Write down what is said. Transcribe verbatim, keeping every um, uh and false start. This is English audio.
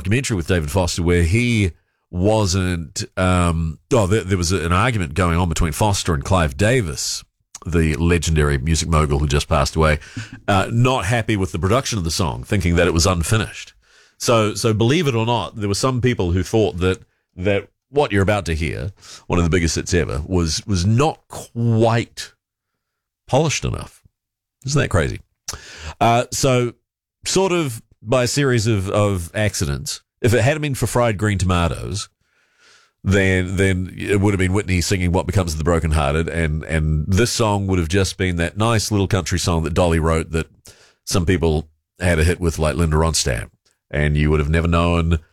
documentary with David Foster where he wasn't, um, oh, there, there was an argument going on between Foster and Clive Davis, the legendary music mogul who just passed away, uh, not happy with the production of the song, thinking that it was unfinished. So, so believe it or not, there were some people who thought that, that what you're about to hear, one of the biggest hits ever, was, was not quite polished enough. Isn't that crazy? Uh, so sort of by a series of, of accidents, if it hadn't been for fried green tomatoes, then then it would have been Whitney singing What Becomes of the Brokenhearted, and, and this song would have just been that nice little country song that Dolly wrote that some people had a hit with, like Linda Ronstadt, and you would have never known